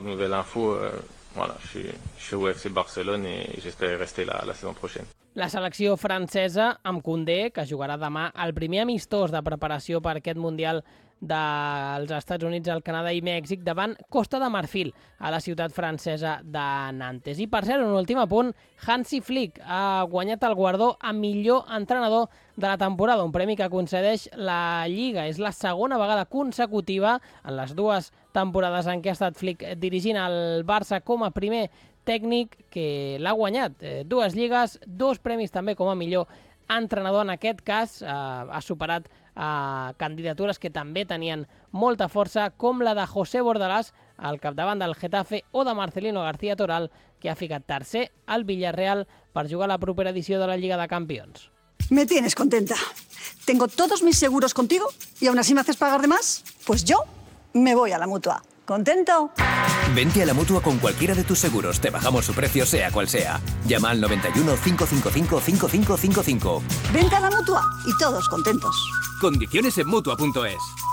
d'avoir de nouvelles infos, voilà, je suis au FC Barcelone et j'espère rester la saison prochaine. La selecció francesa, amb Koundé, que jugarà demà el primer amistós de preparació per aquest Mundial dels Estats Units, el Canadà i Mèxic, davant Costa de Marfil, a la ciutat francesa de Nantes. I per cert, un últim apunt, Hansi Flick ha guanyat el guardó a millor entrenador de la temporada, un premi que concedeix la Lliga. És la segona vegada consecutiva en les dues temporades en què ha estat Flick dirigint el Barça com a primer tècnic que l'ha guanyat. Dues lligues, dos premis també com a millor entrenador. En aquest cas ha superat candidatures que també tenien molta força, com la de José Bordalás al capdavant del Getafe o de Marcelino García Toral, que ha ficat tercer al Villarreal per jugar a la propera edició de la Lliga de Campions. Me tienes contenta. Tengo todos mis seguros contigo y aún así me haces pagar de más. Pues yo me voy a la Mutua. ¿Contento? Vente a la Mutua con cualquiera de tus seguros. Te bajamos su precio, sea cual sea. Llama al 91 555 5555. Vente a la Mutua y todos contentos. Condiciones en Mutua.es.